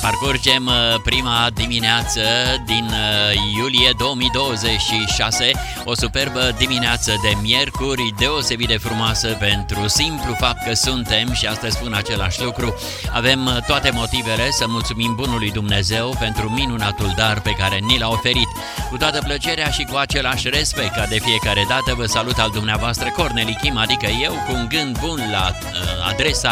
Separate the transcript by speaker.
Speaker 1: Parcurgem prima dimineață din iulie 2026, o superbă dimineață de miercuri, deosebit de frumoasă pentru simplu fapt că suntem, și astăzi spun același lucru, avem toate motivele să mulțumim bunului Dumnezeu pentru minunatul dar pe care ni l-a oferit. Cu toată plăcerea și cu același respect ca de fiecare dată vă salut al dumneavoastră Corneli Kim, adică eu, cu un gând bun la adresa